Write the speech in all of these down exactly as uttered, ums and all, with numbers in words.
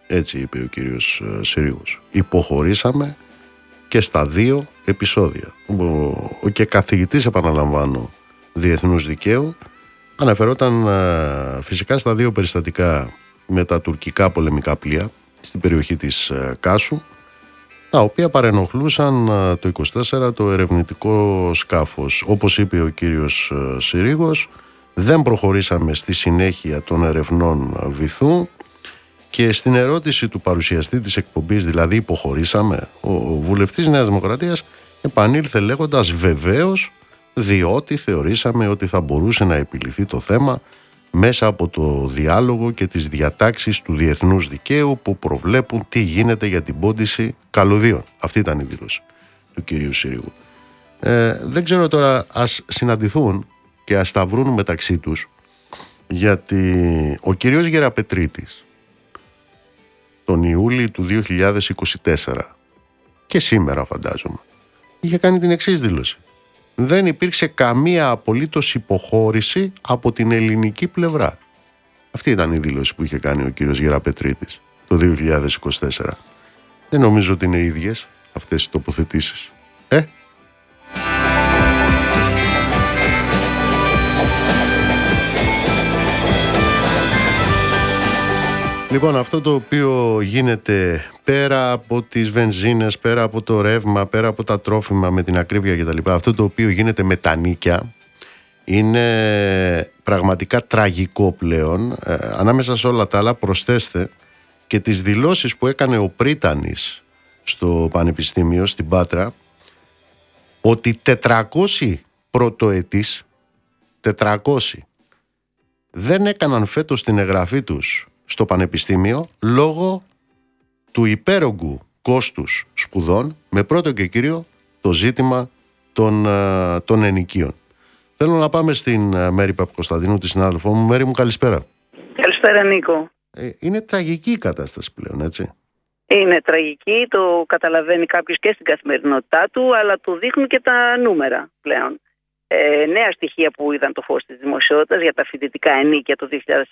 Έτσι είπε ο κύριος Συρίγος. Υποχωρήσαμε και στα δύο επεισόδια. Ο, ο και καθηγητής, επαναλαμβάνω, διεθνούς δικαίου, αναφερόταν α, φυσικά στα δύο περιστατικά με τα τουρκικά πολεμικά πλοία στην περιοχή της α, Κάσου, τα οποία παρενοχλούσαν α, το είκοσι τέσσερα το ερευνητικό σκάφος. Όπως είπε ο κύριος α, Συρίγος, δεν προχωρήσαμε στη συνέχεια των ερευνών βυθού. Και στην ερώτηση του παρουσιαστή της εκπομπής, δηλαδή υποχωρήσαμε, ο βουλευτής Νέας Δημοκρατίας επανήλθε λέγοντας βεβαίως, διότι θεωρήσαμε ότι θα μπορούσε να επιληθεί το θέμα μέσα από το διάλογο και τις διατάξεις του διεθνούς δικαίου που προβλέπουν τι γίνεται για την πόντιση καλωδίων. Αυτή ήταν η δήλωση του κυρίου Συρίγου. Ε, δεν ξέρω τώρα, ας συναντηθούν και ας τα βρουν μεταξύ τους, γιατί ο κύριος Γεραπετρίτης τον Ιούλιο του δύο χιλιάδες είκοσι τέσσερα και σήμερα φαντάζομαι είχε κάνει την εξής δήλωση: δεν υπήρξε καμία απολύτως υποχώρηση από την ελληνική πλευρά. Αυτή ήταν η δήλωση που είχε κάνει ο κύριος Γεραπετρίτης το δύο χιλιάδες είκοσι τέσσερα. Δεν νομίζω ότι είναι ίδιες αυτές οι τοποθετήσεις. Ε? Λοιπόν, αυτό το οποίο γίνεται πέρα από τις βενζίνες, πέρα από το ρεύμα, πέρα από τα τρόφιμα με την ακρίβεια κτλ., αυτό το οποίο γίνεται με τα νίκια είναι πραγματικά τραγικό πλέον. Ε, ανάμεσα σε όλα τα άλλα προσθέστε και τις δηλώσεις που έκανε ο Πρίτανης στο Πανεπιστήμιο, στην Πάτρα, ότι τετρακόσιοι πρωτοετής, τετρακόσιοι, δεν έκαναν φέτος την εγγραφή τους στο Πανεπιστήμιο λόγω του υπέρογκου κόστους σπουδών, με πρώτο και κύριο το ζήτημα των, των ενοικίων. Θέλω να πάμε στην Μέρη Παπακοσταντίνου, τη συνάδελφό μου. Μέρη μου, καλησπέρα. Καλησπέρα, Νίκο. Ε, είναι τραγική η κατάσταση πλέον, έτσι? Είναι τραγική, το καταλαβαίνει κάποιος και στην καθημερινότητά του, αλλά το δείχνουν και τα νούμερα πλέον. Ε, νέα στοιχεία που είδαν το φως της δημοσιότητας για τα φοιτητικά ενίκια το δύο χιλιάδες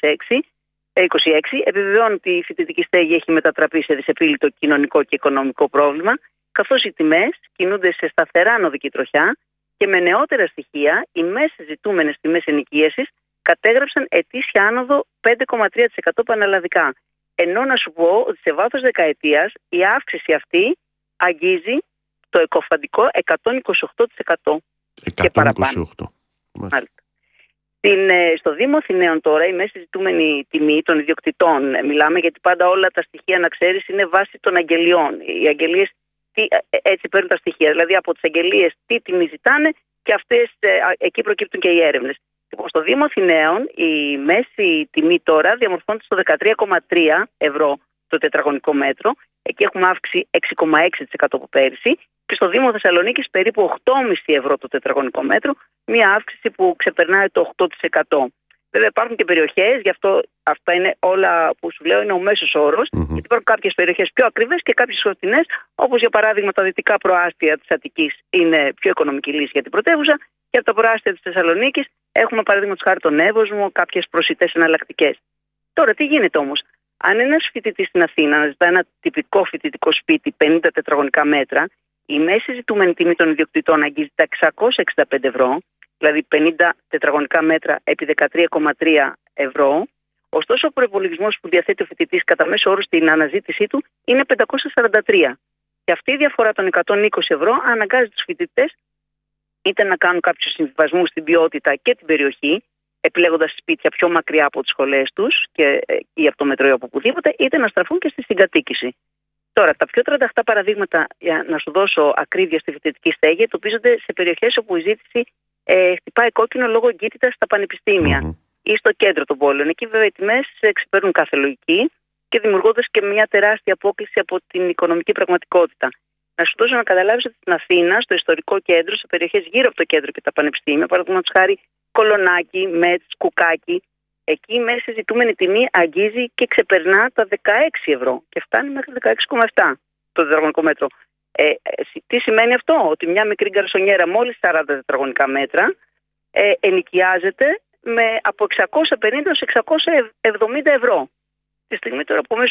είκοσι έξι επιβεβαιώνουν ότι η φοιτητική στέγη έχει μετατραπεί σε δυσεπίλητο κοινωνικό και οικονομικό πρόβλημα, καθώς οι τιμές κινούνται σε σταθερά ανωδική τροχιά και με νεότερα στοιχεία οι μέσες ζητούμενες τιμές ενοικίασης κατέγραψαν ετήσια άνοδο πέντε κόμμα τρία τοις εκατό πανελλαδικά. Ενώ να σου πω ότι σε βάθος δεκαετίας η αύξηση αυτή αγγίζει το εκοφαντικό εκατόν είκοσι οκτώ τοις εκατό και παραπάνω. Μάλιστα. Στην, στο Δήμο Αθηναίων τώρα η μέση ζητούμενη τιμή των ιδιοκτητών, μιλάμε γιατί πάντα όλα τα στοιχεία, να ξέρεις, είναι βάση των αγγελιών. Οι αγγελίες τι, έτσι παίρνουν τα στοιχεία, δηλαδή από τις αγγελίες τι τιμή ζητάνε και αυτές εκεί προκύπτουν και οι έρευνες. Λοιπόν, στο Δήμο Αθηναίων η μέση τιμή τώρα διαμορφώνεται στο δεκατρία κόμμα τρία ευρώ το τετραγωνικό μέτρο. Εκεί έχουμε αύξηση έξι κόμμα έξι τοις εκατό από πέρυσι. Και στο Δήμο Θεσσαλονίκης περίπου οκτώ κόμμα πέντε ευρώ το τετραγωνικό μέτρο, μια αύξηση που ξεπερνάει το οκτώ τοις εκατό. Βέβαια υπάρχουν και περιοχές, γι' αυτό αυτά είναι όλα που σου λέω, είναι ο μέσος όρος, mm-hmm. γιατί υπάρχουν κάποιες περιοχές πιο ακριβές και κάποιες πιο φθηνές, όπως για παράδειγμα τα δυτικά προάστια της Αττικής είναι πιο οικονομική λύση για την πρωτεύουσα, και από τα προάστια της Θεσσαλονίκης έχουμε παραδείγματος χάρη τον Εύωσμο, κάποιες προσιτές εναλλακτικές. Τώρα τι γίνεται όμως? Αν ένας φοιτητής στην Αθήνα αναζητά ένα τυπικό φοιτητικό σπίτι πενήντα τετραγωνικά μέτρα, η μέση ζητούμενη τιμή των ιδιοκτητών αγγίζει τα εξακόσια εξήντα πέντε ευρώ, δηλαδή πενήντα τετραγωνικά μέτρα επί δεκατρία κόμμα τρία ευρώ. Ωστόσο, ο προϋπολογισμός που διαθέτει ο φοιτητής κατά μέσο όρο στην αναζήτησή του είναι πεντακόσια σαράντα τρία. Και αυτή η διαφορά των εκατόν είκοσι ευρώ αναγκάζει τους φοιτητές είτε να κάνουν κάποιους συμβιβασμούς στην ποιότητα και την περιοχή, επιλέγοντας σπίτια πιο μακριά από τις σχολές τους και, ή από το μετρό ή από οπουδήποτε, είτε να στραφούν και στη συγκατοίκηση. Τώρα, τα πιο τρανταχτά παραδείγματα, για να σου δώσω ακρίβεια στη φοιτητική στέγη, εντοπίζονται σε περιοχές όπου η ζήτηση ε, χτυπάει κόκκινο λόγω εγκύτητας στα πανεπιστήμια mm-hmm. ή στο κέντρο των πόλεων. Εκεί, βέβαια, οι τιμές ξεπερνούν κάθε λογική και δημιουργώντας και μια τεράστια απόκλιση από την οικονομική πραγματικότητα. Να σου δώσω να καταλάβεις ότι στην Αθήνα, στο ιστορικό κέντρο, σε περιοχές γύρω από το κέντρο και τα πανεπιστήμια, παραδείγματος χάρη Κολονάκι, Μέτς, Κουκάκι, εκεί η μέση ζητούμενη τιμή αγγίζει και ξεπερνά τα δεκαέξι ευρώ και φτάνει μέχρι δεκαέξι κόμμα επτά το τετραγωνικό μέτρο. Ε, τι σημαίνει αυτό? Ότι μια μικρή γκαρσονιέρα μόλις σαράντα τετραγωνικά μέτρα ε, ενοικιάζεται με από εξακόσια πενήντα έως εξακόσια εβδομήντα ευρώ. Τη στιγμή τώρα που